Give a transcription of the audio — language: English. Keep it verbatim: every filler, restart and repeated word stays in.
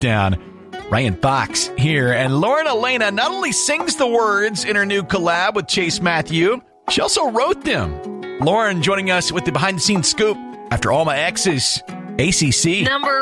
Down. Ryan Fox here, and Lauren Elena not only sings the words in her new collab with Chase Matthew, she also wrote them. Lauren joining us with the behind-the-scenes scoop after All My Exes, A C C. Number